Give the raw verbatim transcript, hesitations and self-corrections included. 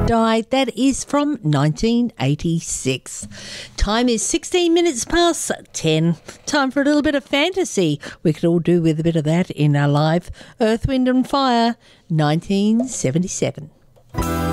Died. That is from nineteen eighty-six. Time is sixteen minutes past ten. Time for a little bit of fantasy. We could all do with a bit of that in our live Earth, Wind and Fire, nineteen seventy-seven.